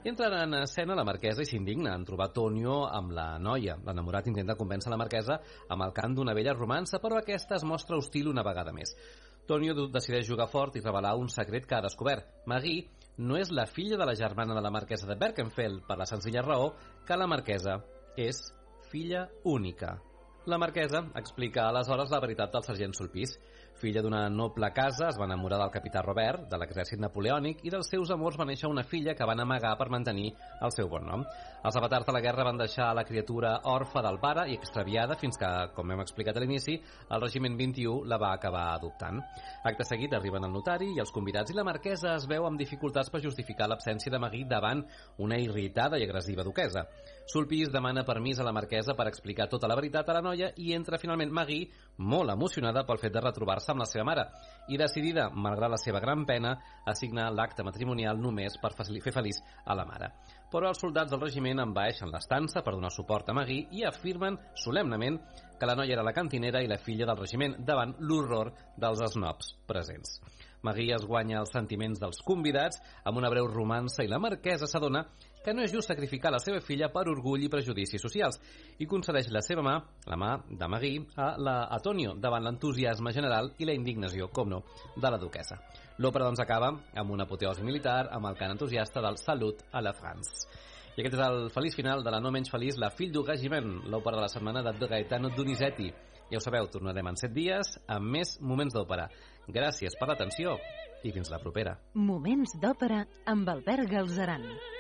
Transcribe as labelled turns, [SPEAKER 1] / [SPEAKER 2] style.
[SPEAKER 1] Entren en escena la marquesa i s'indigna en trobar Tonio amb la noia. L'enamorat intenta convèncer la marquesa amb el cant d'una vella romança, però aquesta es mostra hostil una vegada més. Tonio decideix jugar fort i revelar un secret que ha descobert. Marie no és la filla de la germana de la marquesa de Berkenfeld, per la senzilla raó que la marquesa és filla única. La marquesa explica aleshores la veritat del sergent Sulpice. Filla d'una noble casa, es va enamorar del capità Robert, de l'exèrcit napoleònic, i dels seus amors va néixer una filla que van amagar per mantenir el seu bon nom. Els avatars de la guerra van deixar la criatura orfa del pare i extraviada fins que, com hem explicat a l'inici, el regiment 21 la va acabar adoptant. Acte seguit arriben el notari i els convidats, i la marquesa es veu amb dificultats per justificar l'absència de Marie davant una irritada i agressiva duquesa. Sulpice demana permís a la marquesa per explicar tota la veritat a la noia i entra finalment Marie, molt emocionada pel fet de retrobar-se amb la seva mare i decidida, malgrat la seva gran pena, a signar l'acte matrimonial només per fer feliç a la mare. Però els soldats del regiment envaeixen l'estança per donar suport a Marie i afirmen solemnement que la noia era la cantinera i la filla del regiment, davant l'horror dels snobs presents. Marie es guanya els sentiments dels convidats amb una breu romança i la marquesa s'adona que no és just sacrificar la seva filla per orgull i prejudicis socials i concedeix la seva mà, la mà de Marie, a Tonio davant l'entusiasme general i la indignació, com no, de la duquesa. L'òpera doncs acaba amb una apoteosi militar amb el cant entusiasta del Salut a la France. I aquest és el feliç final de la no menys feliç La Fille du Régiment, l'òpera de la setmana de Gaetano Donizetti. Ja ho sabeu, tornarem en 7 dies amb més Moments d'Òpera. Gràcies per l'atenció i fins la propera.
[SPEAKER 2] Moments d'Òpera amb Albert Galzeran.